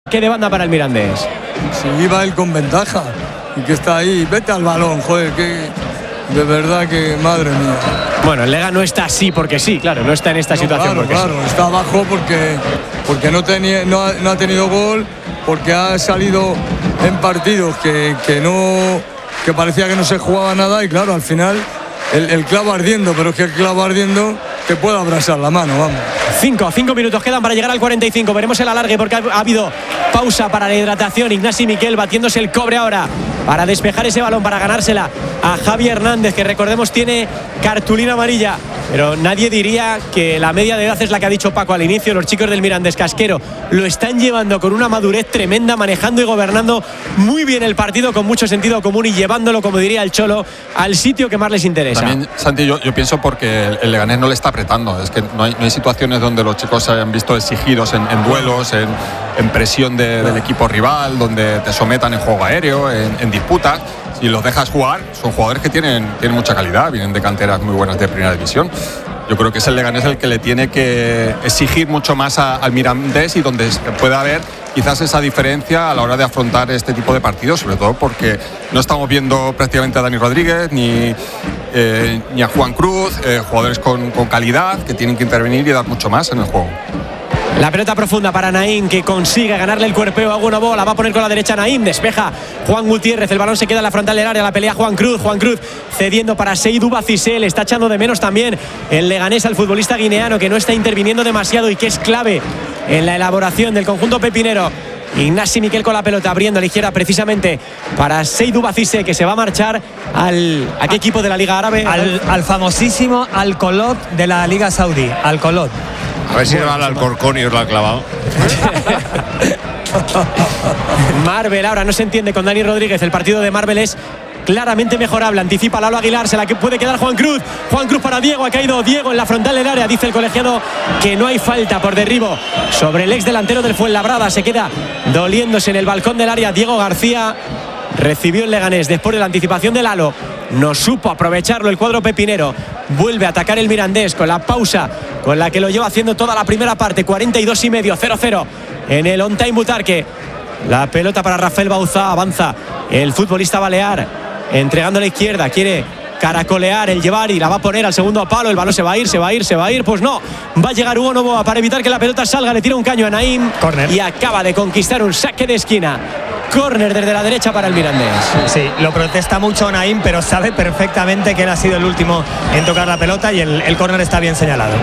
Que de banda para el Mirandés. Si iba él con ventaja y que está ahí, vete al balón, joder, que de verdad que madre mía. Bueno, el Lega no está así porque sí, claro, no está en esta situación porque claro, sí. Está abajo porque no ha tenido gol, porque ha salido en partidos que parecía que no se jugaba nada y claro, al final el clavo ardiendo, pero es que el clavo ardiendo te puede abrasar la mano, vamos. 5 minutos quedan para llegar al 45. Veremos el alargue porque ha habido pausa para la hidratación. Ignasi Miquel batiéndose el cobre ahora para despejar ese balón, para ganársela a Javi Hernández, que recordemos tiene cartulina amarilla. Pero nadie diría que la media de edad es la que ha dicho Paco al inicio. Los chicos del Mirandés Casquero lo están llevando con una madurez tremenda, manejando y gobernando muy bien el partido con mucho sentido común y llevándolo, como diría el Cholo, al sitio que más les interesa. También, Santi, yo pienso porque el Leganés no le está apretando. Es que no hay situaciones donde los chicos se hayan visto exigidos en duelos, en presión del equipo rival, donde te sometan en juego aéreo, en disputas. Si los dejas jugar, son jugadores que tienen mucha calidad, vienen de canteras muy buenas de primera división. Yo creo que es el Leganés el que le tiene que exigir mucho más al Mirandés y donde puede haber quizás esa diferencia a la hora de afrontar este tipo de partidos, sobre todo porque no estamos viendo prácticamente a Dani Rodríguez ni a Juan Cruz, jugadores con calidad que tienen que intervenir y dar mucho más en el juego. La pelota profunda para Naim, que consigue ganarle el cuerpeo a Gunobo. La va a poner con la derecha Naim, despeja Juan Gutiérrez, el balón se queda en la frontal del área, la pelea Juan Cruz cediendo para Seydou Bacissé. Le está echando de menos también el Leganés al futbolista guineano, que no está interviniendo demasiado y que es clave en la elaboración del conjunto pepinero. Ignasi Miquel con la pelota, abriendo a la izquierda precisamente para Seydou Bacissé, que se va a marchar ¿a qué equipo de la Liga Árabe? Al famosísimo Al-Kolot de la Liga Saudí, Al-Kolot. A ver si le va al Alcorcón y os lo ha clavado. Marvel ahora no se entiende con Dani Rodríguez. El partido de Marvel es claramente mejorable. Anticipa Lalo Aguilar, se la que puede quedar Juan Cruz para Diego. Ha caído Diego en la frontal del área. Dice el colegiado que no hay falta por derribo sobre el ex delantero del Fuenlabrada. Se queda doliéndose en el balcón del área Diego García. Recibió el Leganés después de la anticipación de Lalo. No supo aprovecharlo el cuadro pepinero. Vuelve a atacar el Mirandés con la pausa con la que lo lleva haciendo toda la primera parte. 42,5, 0-0 en el On Time Butarque. La pelota para Rafael Bauzá. Avanza el futbolista balear, entregando a la izquierda. Quiere caracolear el Llevari, la va a poner al segundo palo. El balón se va a ir. Pues no, va a llegar Hugo Novoa para evitar que la pelota salga. Le tira un caño a Naim. Corner. Y acaba de conquistar un saque de esquina. Córner desde la derecha para el Mirandés. Sí, lo protesta mucho Naim, pero sabe perfectamente que él ha sido el último en tocar la pelota y el córner está bien señalado.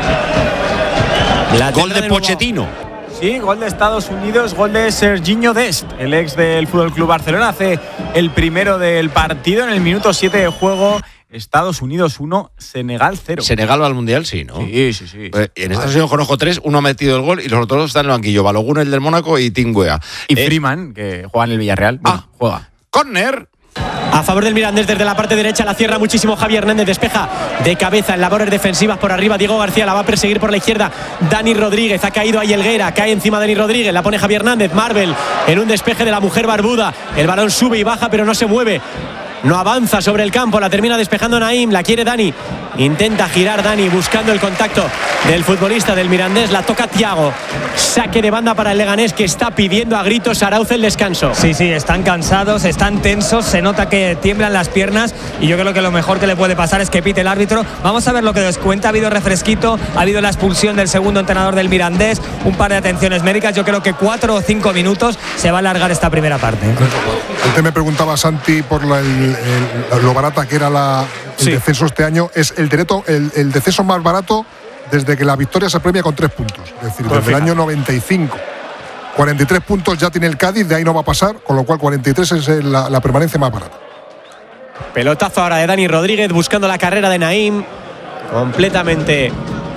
Gol de Pochettino. Sí, gol de Estados Unidos, gol de Serginho Dest, el ex del FC Barcelona. Hace el primero del partido en el minuto 7 de juego. Estados Unidos 1, Senegal 0. Senegal va al Mundial, sí, ¿no? Sí. Pues en Estados Unidos conozco 3, uno ha metido el gol y los otros están en el banquillo. Balogun, el del Mónaco, y Tim Weah. Y Freeman, que juega en el Villarreal. Juega. Córner. A favor del Mirandés desde la parte derecha, la cierra muchísimo Javi Hernández, despeja de cabeza en labores defensivas por arriba Diego García, la va a perseguir por la izquierda Dani Rodríguez, ha caído ahí Helguera, cae encima Dani Rodríguez, la pone Javi Hernández, Marvel en un despeje de la mujer barbuda, el balón sube y baja pero no se mueve. No avanza sobre el campo, la termina despejando Naim, la quiere Dani, intenta girar Dani buscando el contacto del futbolista del Mirandés, la toca Thiago, saque de banda para el Leganés, que está pidiendo a gritos Arauz el descanso. Sí, están cansados, están tensos, se nota que tiemblan las piernas y yo creo que lo mejor que le puede pasar es que pite el árbitro. Vamos a ver lo que nos cuenta. Ha habido refresquito, ha habido la expulsión del segundo entrenador del Mirandés, un par de atenciones médicas. Yo creo que 4 o 5 minutos se va a alargar esta primera parte. Antes me preguntaba Santi por lo barata que era el descenso este año. Es el descenso más barato desde que la victoria se premia con 3 puntos. Es decir, desde el año 95. 43 puntos ya tiene el Cádiz, de ahí no va a pasar, con lo cual 43 es la permanencia más barata. Pelotazo ahora de Dani Rodríguez buscando la carrera de Naim. Completamente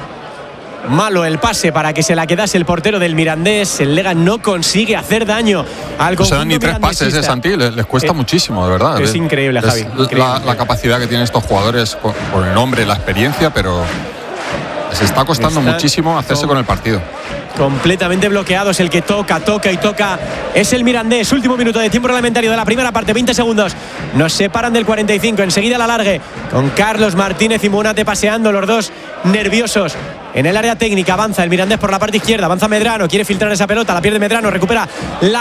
malo el pase para que se la quedase el portero del Mirandés. El Lega no consigue hacer daño al conjunto. No se dan ni 3 pases de Santi, les cuesta muchísimo, de verdad. Es increíble, Javi. La capacidad que tienen estos jugadores por el nombre, la experiencia, pero les está costando muchísimo hacerse con el partido. completamente bloqueados. El que toca es el Mirandés. Último minuto de tiempo reglamentario de la primera parte, 20 segundos. Nos separan del 45. Enseguida la alargue con Carlos Martínez y Munate paseando, los dos nerviosos. En el área técnica avanza el Mirandés por la parte izquierda, avanza Medrano, quiere filtrar esa pelota, la pierde Medrano, recupera la